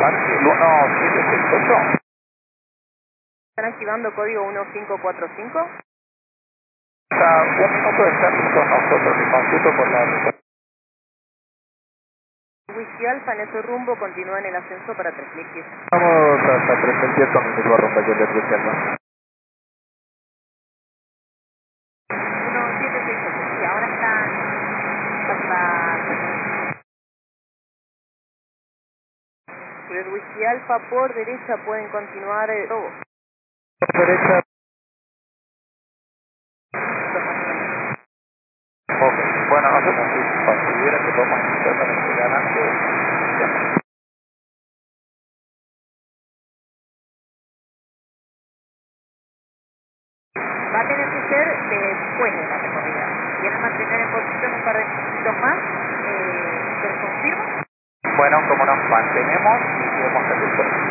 Parque 1768. ¿Están activando código 1545? Está un minuto de estar con nosotros, le consulto por la ruta. Whisky Alfa en ese rumbo continúa en el ascenso para 3010. Vamos hasta 310 con el mismo rumbo que les decía, ¿no? 1768, sí, ahora están hasta... Ciudad Whisky Alfa por derecha pueden continuar Robo. Por derecha. Ok, bueno, no sé si considera que podemos iniciar con el adelante. Va a tener que ser después de la recorrida. ¿Quieren mantener en posición un par de minutos más? ¿Se les confirma? Bueno, como nos mantenemos y podemos salir por